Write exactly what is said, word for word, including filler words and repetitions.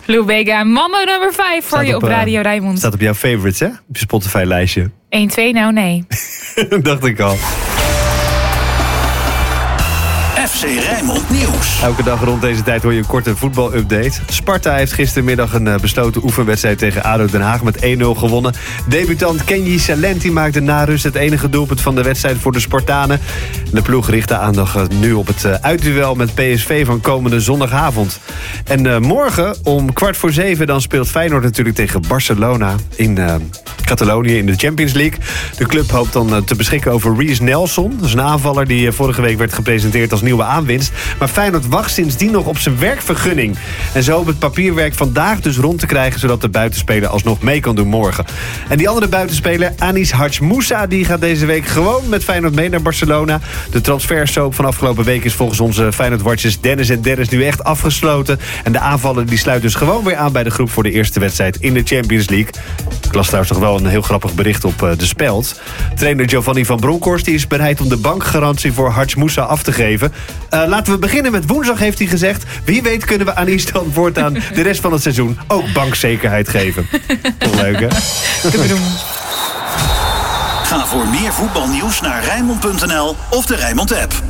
Lou Bega, Mambo nummer vijf voor je op, op Radio Rijnmond. Staat op jouw favorites, hè? Op je Spotify-lijstje. één, twee, nou nee. Dacht ik al. F C Rijnmond Nieuws. Elke dag rond deze tijd hoor je een korte voetbalupdate. Sparta heeft gistermiddag een besloten oefenwedstrijd tegen A D O Den Haag met één nul gewonnen. Debutant Kenji Salenti maakte na rust het enige doelpunt van de wedstrijd voor de Spartanen. De ploeg richt de aandacht nu op het uitduel met P S V van komende zondagavond. En uh, morgen om kwart voor zeven dan speelt Feyenoord natuurlijk tegen Barcelona in uh, Catalonië in de Champions League. De club hoopt dan uh, te beschikken over Reece Nelson. Dat is een aanvaller die uh, vorige week werd gepresenteerd als nieuwe aanwinst. Maar Feyenoord wacht sindsdien nog op zijn werkvergunning. En zo hoopt het papierwerk vandaag dus rond te krijgen, zodat de buitenspeler alsnog mee kan doen morgen. En die andere buitenspeler, Anis Hadjmoussa, die gaat deze week gewoon met Feyenoord mee naar Barcelona. De transfersoap van afgelopen week is volgens onze Feyenoord-watchers Dennis en Dennis nu echt afgesloten. En de aanvaller die sluit dus gewoon weer aan bij de groep voor de eerste wedstrijd in de Champions League. Ik las trouwens nog wel een heel grappig bericht op uh, De Speld. Trainer Giovanni van Bronckhorst die is bereid om de bankgarantie voor Hadjmoussa af te geven. Uh, laten we beginnen met woensdag, heeft hij gezegd. Wie weet kunnen we Anis dan voortaan de rest van het seizoen ook bankzekerheid geven. Toch leuk, hè? Ga voor meer voetbalnieuws naar Rijnmond punt n l of de Rijnmond app.